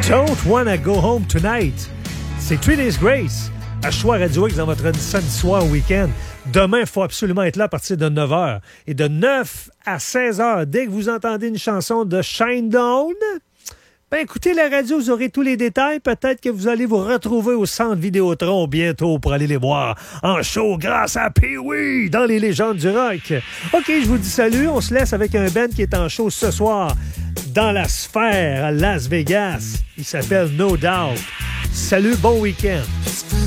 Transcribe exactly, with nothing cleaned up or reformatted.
Don't Wanna Go Home Tonight. C'est Three Days Grace. À Choix Radio X dans votre samedi soir au week-end. Demain, il faut absolument être là à partir de neuf heures. Et de neuf à seize heures, dès que vous entendez une chanson de Shinedown, ben écoutez la radio, vous aurez tous les détails. Peut-être que vous allez vous retrouver au Centre Vidéotron bientôt pour aller les voir en show grâce à Pee-Wee dans les légendes du rock. OK, je vous dis salut. On se laisse avec un band qui est en show ce soir dans la sphère à Las Vegas. Il s'appelle No Doubt. Salut, bon week-end.